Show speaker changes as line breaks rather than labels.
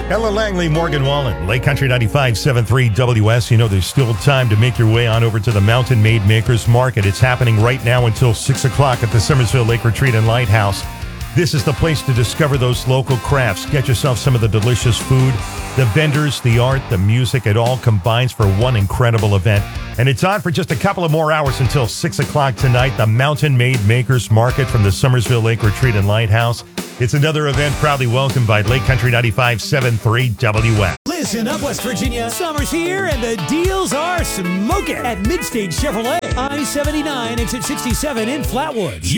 Ella Langley, Morgan Wallen, Lake Country 95.73 WS. You know there's still time to make your way on over to the Mountain Made Makers Market. It's happening right now until 6 o'clock at the Summersville Lake Retreat and Lighthouse. This is the place to discover those local crafts. Get yourself some of the delicious food, the vendors, the art, the music. It all combines for one incredible event. And it's on for just a couple of more hours until 6 o'clock tonight. The Mountain Made Makers Market from the Summersville Lake Retreat and Lighthouse. It's another event proudly welcomed by Lake Country 95.73 WS.
Listen up, West Virginia. Summer's here and the deals are smoking at Midstage Chevrolet, I-79, exit 67 in Flatwoods.